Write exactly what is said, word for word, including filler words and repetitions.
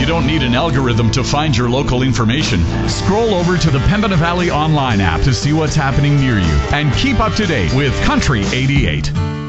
You don't need an algorithm to find your local information. Scroll over to the Pembina Valley Online app to see what's happening near you and keep up to date with Country eighty-eight.